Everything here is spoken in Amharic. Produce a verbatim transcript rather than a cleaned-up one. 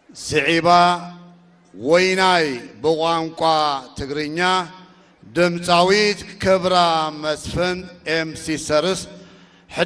سعيبا ويناي بوانقا تغرينيا دمصاويت كبرا مسفن ام سي سرس